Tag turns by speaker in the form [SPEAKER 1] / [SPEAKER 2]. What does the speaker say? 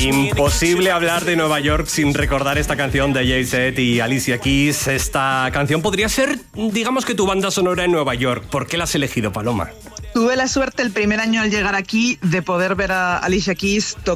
[SPEAKER 1] Imposible hablar de Nueva York sin recordar esta canción de Jay-Z y Alicia Keys. Esta canción podría ser, digamos que tu banda sonora en Nueva York. ¿Por qué la has elegido, Paloma?
[SPEAKER 2] Tuve la suerte el primer año al llegar aquí de poder ver a Alicia Keys